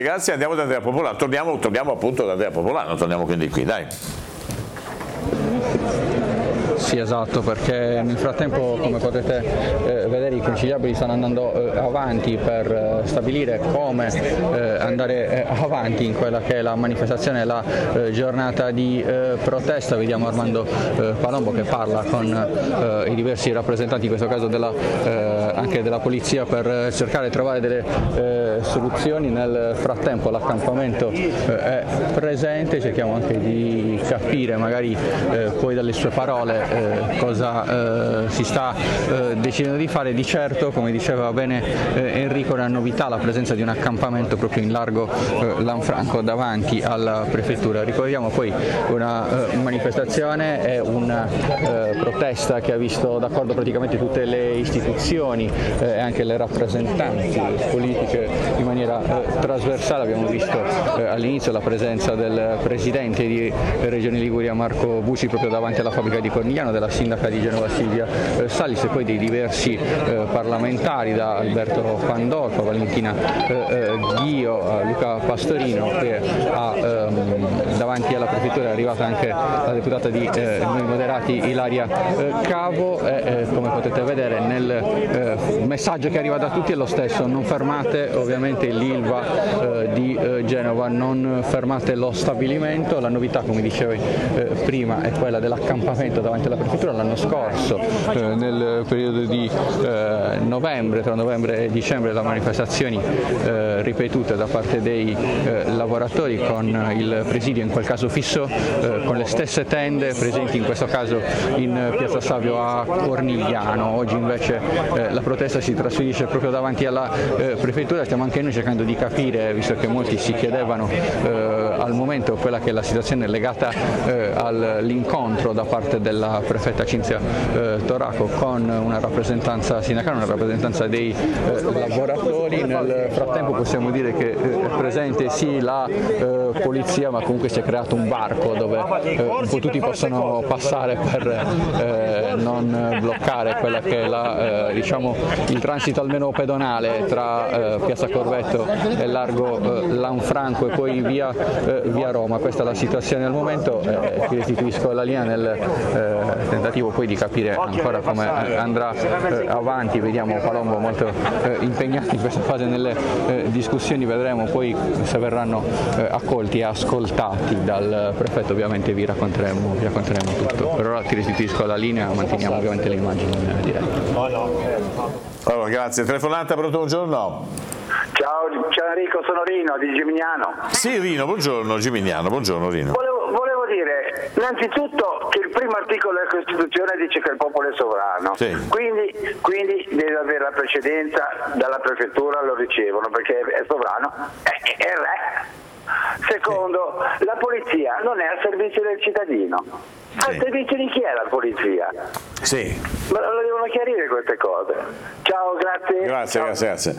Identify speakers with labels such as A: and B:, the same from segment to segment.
A: Grazie, andiamo da Andrea Popolano, torniamo appunto da Andrea Popolano, torniamo quindi qui, dai.
B: Sì, esatto, perché nel frattempo, come potete vedere, i consigliabili stanno andando avanti per stabilire come andare avanti in quella che è la manifestazione, la giornata di protesta. Vediamo Armando Palombo che parla con i diversi rappresentanti, in questo caso anche della polizia, per cercare di trovare delle soluzioni. Nel frattempo l'accampamento è presente, cerchiamo anche di capire magari poi dalle sue parole cosa si sta decidendo di fare. Di certo, come diceva bene Enrico, una novità la presenza di un accampamento proprio in largo Lanfranco davanti alla prefettura. Ricordiamo poi una manifestazione e una protesta che ha visto d'accordo praticamente tutte le istituzioni e anche le rappresentanti politiche in maniera trasversale. Abbiamo visto all'inizio la presenza del presidente di Regione Liguria Marco Bucci proprio davanti alla fabbrica di Cornigliano, della sindaca di Genova Silvia Salis, e poi dei diversi parlamentari, da Alberto Pandolfo, Valentina Ghio, Luca Pastorino, che davanti alla prefettura è arrivata anche la deputata di Noi Moderati Ilaria Cavo, e come potete vedere nel messaggio che arriva da tutti è lo stesso: non fermate ovviamente l'Ilva di Genova, non fermate lo stabilimento. La novità, come dicevo prima, è quella dell'accampamento davanti alla prefettura. L'anno scorso, nel periodo di novembre, tra novembre e dicembre, le manifestazioni ripetute da parte dei lavoratori con il presidio in quel caso fisso, con le stesse tende presenti in questo caso in Piazza Savio a Cornigliano. Oggi invece la protesta si trasferisce proprio davanti alla prefettura. Stiamo anche noi cercando di capire, visto che molti si chiedevano al momento quella che è la situazione legata all'incontro da parte della prefetta Cinzia Toraco con una rappresentanza sindacale, una rappresentanza dei lavoratori. Nel frattempo possiamo dire che è presente sì la polizia, ma comunque si è creato un varco dove un po' tutti possono passare per non bloccare quella che è diciamo, il transito almeno pedonale tra Piazza Corvetto e largo Lanfranco e poi via Roma. Questa è la situazione al momento. Ti restituisco la linea nel tentativo poi di capire ancora come andrà avanti. Vediamo Palombo molto impegnato in questa fase nelle discussioni, vedremo poi se verranno accolti e ascoltati dal prefetto. Ovviamente vi racconteremo tutto. Per ora ti restituisco la linea, manteniamo ovviamente le immagini in diretta.
A: Allora, grazie. Telefonata, pronto, buongiorno.
C: Ciao Enrico, sono Rino di Gimignano.
A: Sì, Rino, buongiorno Gimignano, buongiorno Rino.
C: Volevo dire innanzitutto che il primo articolo della Costituzione dice che il popolo è sovrano,
A: sì.
C: quindi deve avere la precedenza dalla prefettura, lo ricevono perché è sovrano, è il re. Secondo, la polizia non è al servizio del cittadino. Al servizio di chi è la polizia?
A: Sì.
C: Ma lo devono chiarire queste cose. Ciao, grazie.
A: Grazie.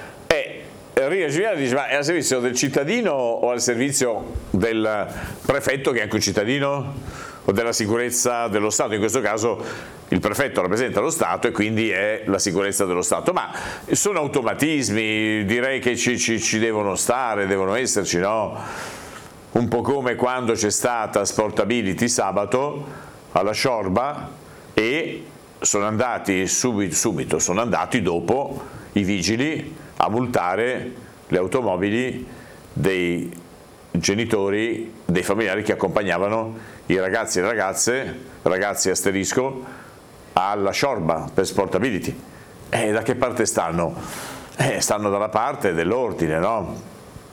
A: Rino Gimignano dice: ma è al servizio del cittadino o al servizio del prefetto, che è anche un cittadino, o della sicurezza dello Stato? In questo caso il prefetto rappresenta lo Stato e quindi è la sicurezza dello Stato. Ma sono automatismi, direi che ci devono stare, devono esserci, no? Un po' come quando c'è stata Sportability sabato alla Sciorba e sono andati subito sono andati dopo i vigili a multare le automobili dei genitori, dei familiari che accompagnavano i ragazzi e le ragazzi asterisco, alla Sciorba per Sportability. Da che parte stanno? Stanno dalla parte dell'ordine, no?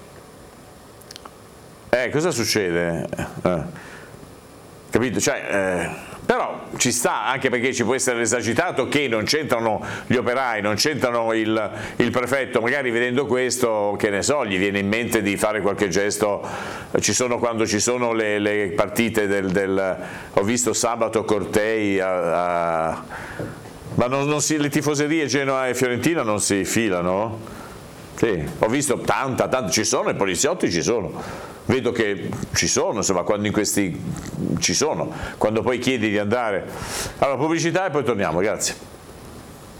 A: Cosa succede? Capito? Però ci sta, anche perché ci può essere l'esagitato che non c'entrano gli operai, non c'entrano il prefetto, magari vedendo questo, che ne so, gli viene in mente di fare qualche gesto. Quando ci sono le partite ho visto sabato cortei ma le tifoserie Genoa e Fiorentina non si filano? Sì, ho visto tanta, ci sono, i poliziotti ci sono. Vedo che ci sono, insomma, quando ci sono, quando poi chiedi di andare. Allora, pubblicità e poi torniamo, grazie.